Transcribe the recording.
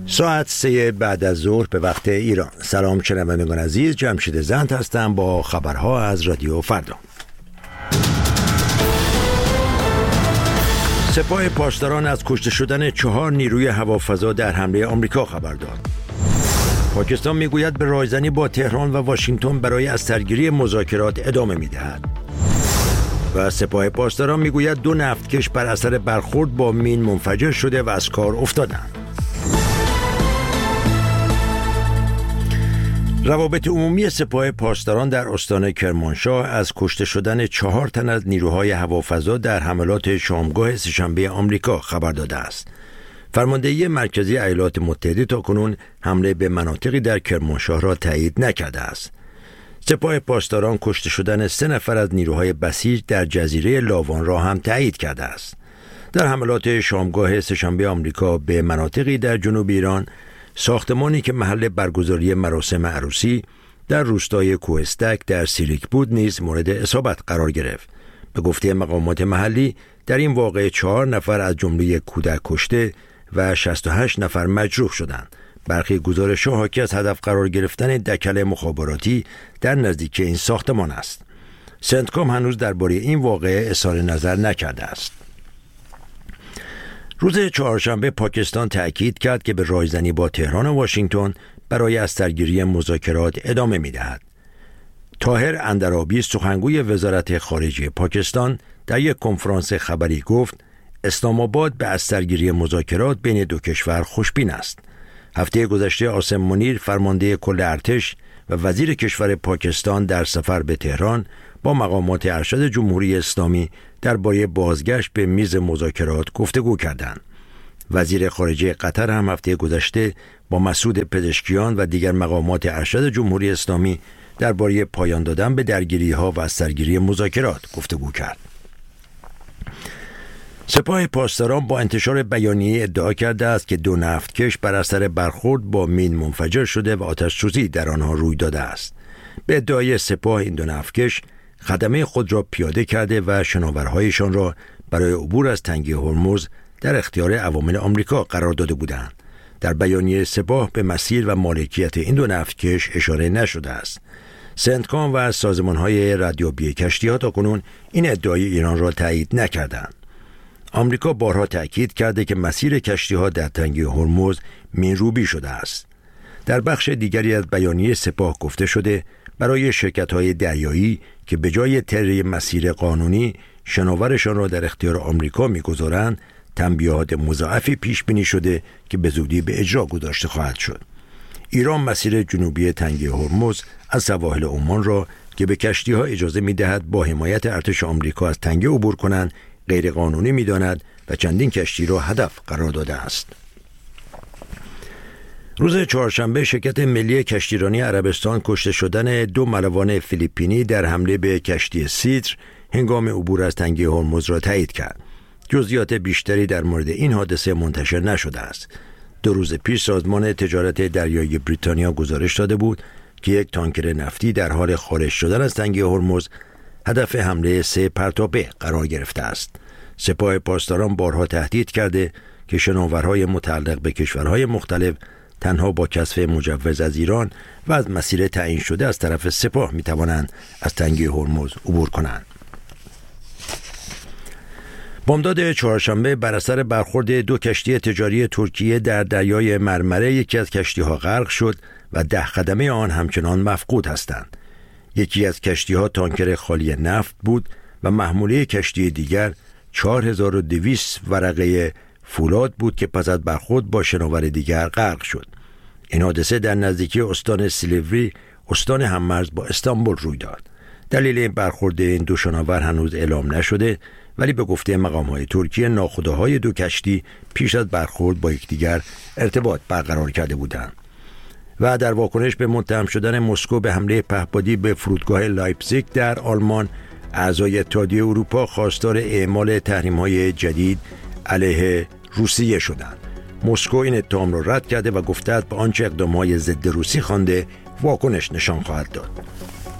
ساعت 3 بعد از ظهر به وقت ایران. سلام شنوندگان عزیز، جمشید زند هستم با خبرها از رادیو فردا. سپاه پاسداران از کشته شدن 4 نیروی هوافضا در حمله آمریکا خبر داد. پاکستان میگوید به رایزنی با تهران و واشنگتن برای از سرگیری مذاکرات ادامه میدهد. و سپاه پاسداران میگوید 2 نفتکش بر اثر برخورد با مین منفجر شده و از کار افتادند. روابط عمومی سپاه پاسداران در استان کرمانشاه از کشته شدن 4 تن از نیروهای هوافضا در حملات شامگاه سه‌شنبه آمریکا خبر داده است. فرماندهی مرکزی ایالات متحده تاکنون حمله به مناطقی در کرمانشاه را تایید نکرده است. سپاه پاسداران کشته شدن 3 نفر از نیروهای بسیج در جزیره لاوان را هم تایید کرده است. در حملات شامگاه سه‌شنبه آمریکا به مناطقی در جنوب ایران، ساختمانی که محل برگزاری مراسم عروسی در روستای کوهستک در سیریک بود نیز مورد اصابت قرار گرفت. به گفته مقامات محلی در این واقعه 4 نفر از جمله کودک کشته و 68 نفر مجروح شدند. برخی گزارش‌ها حاکی از هدف قرار گرفتن دکل مخابراتی در نزدیکی این ساختمان است. سنتکام هنوز درباره این واقعه اظهار نظر نکرده است. روز چهارشنبه پاکستان تأکید کرد که به رایزنی با تهران و واشنگتن برای از سرگیری مذاکرات ادامه می‌دهد. طاهر اندرابی سخنگوی وزارت خارجه پاکستان در یک کنفرانس خبری گفت اسلام آباد به از سرگیری مذاکرات بین 2 کشور خوشبین است. هفته گذشته عاصم منیر فرمانده کل ارتش و وزیر کشور پاکستان در سفر به تهران با مقامات ارشد جمهوری اسلامی درباره بازگشت به میز مذاکرات گفتگو کردند. وزیر خارجه قطر هم هفته گذشته با مسعود پزشکیان و دیگر مقامات ارشد جمهوری اسلامی درباره پایان دادن به درگیری‌ها و از سرگیری مذاکرات گفتگو کرد. سپاه پاسداران با انتشار بیانیه ادعا کرده است که 2 نفتکش بر اثر برخورد با مین منفجر شده و آتش‌سوزی در آنها روی داده است. به ادعای سپاه این 2 نفتکش خدمه خود را پیاده کرده و شناورهایشان را برای عبور از تنگه هرمز در اختیار عوامل آمریکا قرار داده بودند. در بیانیه سپاه به مسیر و مالکیت این 2 نفتکش اشاره نشده است. سنتکام و سازمان‌های ردیابی کشتی‌ها تاکنون این ادعای ایران را تایید نکردند. آمریکا بارها تأکید کرده که مسیر کشتی‌ها در تنگه هرمز مین‌روبی شده است. در بخش دیگری از بیانیه سپاه گفته شده برای شرکت‌های دریایی که به جای طی مسیر قانونی شناورشان را در اختیار آمریکا می‌گذارند، تنبیهات مضاعفی پیش بینی شده که به زودی به اجرا گذاشته خواهد شد. ایران مسیر جنوبی تنگه هرمز از سواحل عمان را که به کشتی‌ها اجازه می‌دهد با حمایت ارتش آمریکا از تنگه عبور کنند غیر قانونی می‌داند و چندین کشتی را هدف قرار داده است. روز چهارشنبه شرکت ملی کشتیرانی عربستان کشته شدن 2 ملوان فیلیپینی در حمله به کشتی سیدر هنگام عبور از تنگه هرمز را تایید کرد. جزئیات بیشتری در مورد این حادثه منتشر نشده است. 2 روز پیش سازمان تجارت دریایی بریتانیا گزارش داده بود که یک تانکر نفتی در حال خارج شدن از تنگه هرمز هدف حمله 3 پرتابه قرار گرفته است. سپاه پاسداران بارها تهدید کرده که شناورهای متعلق به کشورهای مختلف تنها با کسب مجوز از ایران و از مسیر تعیین شده از طرف سپاه می توانند از تنگه هرمز عبور کنند. بامداد چهارشنبه بر اثر برخورد 2 کشتی تجاری ترکیه در دریای مرمره یکی از کشتی‌ها غرق شد و 10 خدمه آن همچنان مفقود هستند. یکی از کشتی‌ها تانکر خالی نفت بود و محموله کشتی دیگر 4200 ورقه فولاد بود که پس از برخورد با شناور دیگر غرق شد. این حادثه در نزدیکی استان سیلیوری، استان هممرز با استانبول روی داد. دلیل این برخورد این 2 شناور هنوز اعلام نشده، ولی به گفته مقام‌های ترکیه ناخودآهای 2 کشتی پیش از برخورد با یکدیگر ارتباط برقرار کرده بودند. و در واکنش به متهم شدن مسکو به حمله پهپادی به فرودگاه لایپزیگ در آلمان، اعضای اتحادیه اروپا خواستار اعمال تحریم‌های جدید علیه روسیه شدند. مسکو این اتهام را رد کرده و گفته است به آنچه اقدام‌های ضد روسی خوانده واکنش نشان خواهد داد.